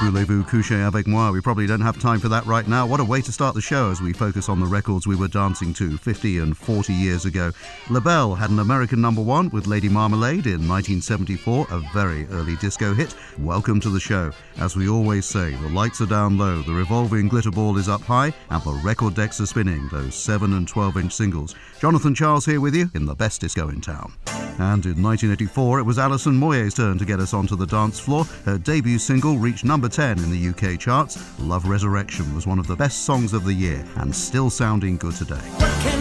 Voulez-vous coucher avec moi? We probably don't have time for that right now. What a way to start the show as we focus on the records we were dancing to 50 and 40 years ago. LaBelle had an American #1 with Lady Marmalade in 1974, a very early disco hit. Welcome to the show. As we always say, the lights are down low, the revolving glitter ball is up high, and the record decks are spinning, those 7 and 12-inch singles. Jonathan Charles here with you in the best disco in town. And in 1984, it was Alison Moyet's turn to get us onto the dance floor. Her debut single reached #10 in the UK charts. Love Resurrection was one of the best songs of the year and still sounding good today.